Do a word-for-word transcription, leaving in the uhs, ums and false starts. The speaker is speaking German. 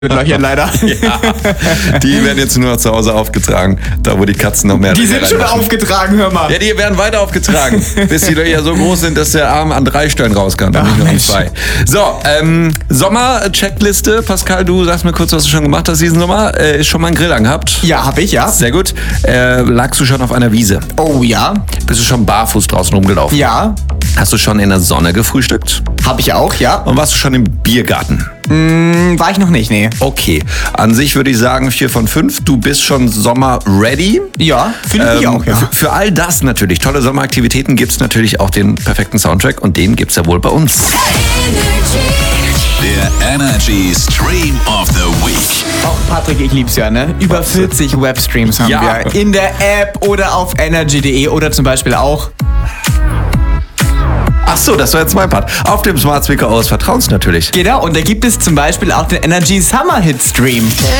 Löchern leider. Ja, die werden jetzt nur noch zu Hause aufgetragen, da wo die Katzen noch mehr Die sind schon reinmachen. aufgetragen, hör mal. Ja, die werden weiter aufgetragen, bis die Löcher so groß sind, dass der Arm an drei Stellen raus kann, und Ach, nicht nur an Mensch. zwei. So, ähm, Sommer-Checkliste. Pascal, du sagst mir kurz, was du schon gemacht hast diesen Sommer. Äh, ist schon mal einen Grill angehabt? Ja, hab ich, ja. Sehr gut. Äh, lagst du schon auf einer Wiese? Oh ja. Bist du schon barfuß draußen rumgelaufen? Ja, Hast du schon in der Sonne gefrühstückt? hab ich auch, ja. Und warst du schon im Biergarten? Hm, war ich noch nicht, nee. Okay, an sich würde ich sagen vier von fünf. Du bist schon Sommer-ready. Ja, finde ich Ähm, auch, ja. Für, für all das natürlich, tolle Sommeraktivitäten, gibt es natürlich auch den perfekten Soundtrack und den gibt es ja wohl bei uns. Der Energy Stream of the Week. Auch Patrick, ich lieb's ja, ne? Über vierzig Webstreams haben Ja. wir in der App oder auf energy punkt de oder zum Beispiel auch. Ach so, das war jetzt mein Part. Auf dem Smart Speaker eures Vertrauens natürlich. Genau, und da gibt es zum Beispiel auch den Energy Summer Hit Stream.